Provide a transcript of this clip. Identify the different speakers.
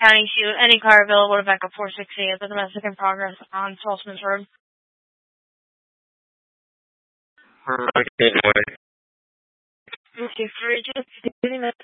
Speaker 1: County, shoot any car available to backup 460 at the domestic in progress on Salzman's Road.
Speaker 2: Okay, boy.
Speaker 1: Okay, for just 15 minutes.